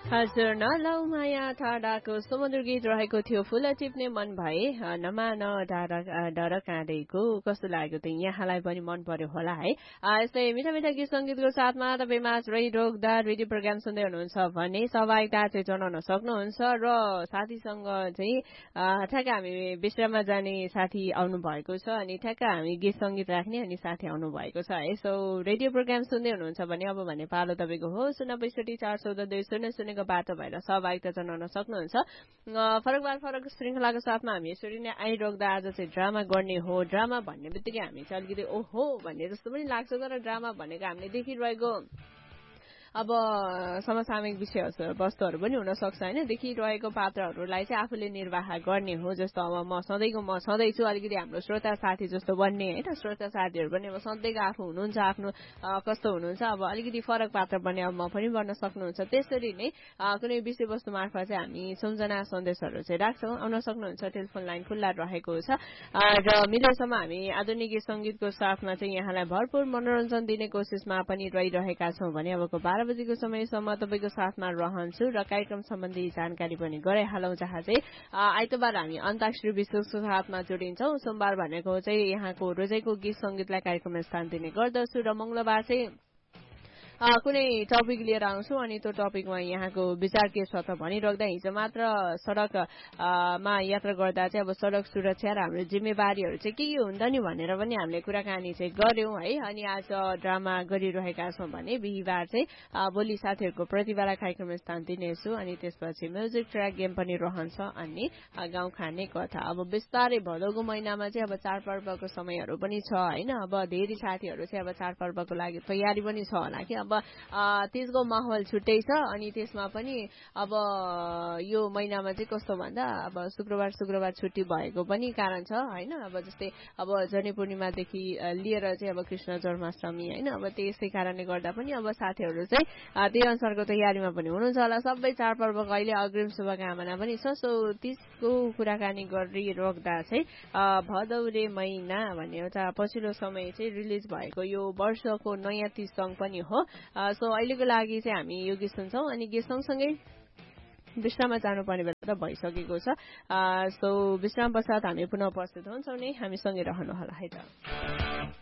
हजुर नलौ माया टाढाको समुद्र गीत रहेको थियो फुल टिप्ने मन भए नमान डर काँदैको कस्तो लाग्यो त यहाँलाई पनि मन पर्यो होला है। यस्तै मिठा मिठा गीत सङ्गीतको साथमा तपाईँमा रोक्दा रेडियो प्रोग्राम सुन्दै हुनुहुन्छ भने सहभागिता चाहिँ जनाउन सक्नुहुन्छ र साथीसँग चाहिँ ठ्याक्क हामी विश्राममा जाने साथी आउनु भएको छ अनि ठ्याक्क हामी गीत सङ्गीत राख्ने अनि साथी आउनु भएको छ है। सो रेडियो प्रोग्राम सुन्दै हुनुहुन्छ भने अब भने पालो तपाईँको हो 065400200 बाटो भएर सहभागिता जनाउन सक्नुहुन्छ। फरक श्रृङ्खलाको साथमा हामी यसरी नै आइरोक्दा आज चाहिँ ड्रामा गर्ने हो। ड्रामा भन्ने बित्तिकै हामी चाहिँ अलिकति ओहो भन्ने जस्तो पनि लाग्छ तर ड्रामा भनेको हामीले देखिरहेको अब समसामयिक विषय वस्तुहरू पनि हुन सक्छ होइन। देखिरहेको पात्रहरूलाई चाहिँ आफूले निर्वाह गर्ने हो। जस्तो अब म सधैँछु अलिकति हाम्रो श्रोता साथी जस्तो बन्ने होइन। श्रोता साथीहरू पनि अब सधैँको आफू हुनुहुन्छ आफ्नो कस्तो हुनुहुन्छ अब अलिकति फरक पात्र बन्ने अब म पनि बन्न सक्नुहुन्छ। त्यसरी नै कुनै विषयवस्तु मार्फत चाहिँ हामी सम्झना सन्देशहरू चाहिँ राख्छौँ। आउन सक्नुहुन्छ टेलिफोन लाइन खुल्ला रहेको छ र मिलेसम्म हामी आधुनिक गीत सङ्गीतको साथमा चाहिँ यहाँलाई भरपूर मनोरञ्जन दिने कोसिसमा पनि रहिरहेका छौँ भने अबको 12 बजेको समयसम्म तपाईँको साथमा रहन्छु र कार्यक्रम सम्बन्धी जानकारी पनि गराइहालौँ जहाँ चाहिँ आइतबार हामी अन्ताक्षरी विश्वको साथमा जोडिन्छौँ। सोमबार भनेको चाहिँ यहाँको रोजाइको गीत सङ्गीतलाई कार्यक्रममा स्थान दिने गर्दछु र मंगलबार चाहिँ कुनै टपिक लिएर आउँछु अनि त्यो टपिकमा यहाँको विचार के छ त भनिराख्दा हिजो मात्र सडकमा यात्रा गर्दा चाहिँ अब सडक सुरक्षा र हाम्रो जिम्मेवारीहरू चाहिँ के हुन्छ नि भनेर पनि हामीले कुराकानी चाहिँ गर्यौं है। अनि आज ड्रामा गरिरहेका छौँ भने बिहिबार चाहिँ भोलि साथीहरूको प्रतिभालाई कार्यक्रममा स्थान दिनेछु अनि त्यसपछि म्युजिक ट्र्याक गेम पनि रहन्छ अनि गाउँ खाने कथा। अब बिस्तारै भदौको महिनामा चाहिँ अब चाडपर्वको समयहरू पनि छ होइन। अब धेरै साथीहरू चाहिँ अब चाडपर्वको लागि तयारी पनि छ होला कि अब त्यसको माहौल छुट्टै छ अनि त्यसमा पनि अब यो महिनामा चाहिँ कस्तो भन्दा अब शुक्रबार छुट्टी भएको पनि कारण छ होइन। अब जस्तै अब जनी पूर्णिमादेखि लिएर चाहिँ अब कृष्ण जन्माष्टमी होइन। अब त्यसै कारणले गर्दा पनि अब साथीहरू चाहिँ त्यही अनुसारको तयारीमा पनि हुनुहुन्छ होला। सबै चाडपर्वको अहिले अग्रिम शुभकामना पनि छ। सो त्यसको कुराकानी गरिराख्दा चाहिँ भदौरे महिना भन्ने एउटा पछिल्लो समय चाहिँ रिलिज भएको यो वर्षको नयाँ 30 सङ्ग पनि हो। सो अहिलेको लागि चाहिँ हामी यो गीत सुन्छौँ अनि गीत सँगसँगै विश्राममा जानुपर्ने बेला त भइसकेको छ। सो विश्राम पश्चात हामी पुनः उपस्थित हुन्छौँ नि हामीसँगै रहनु होला है त।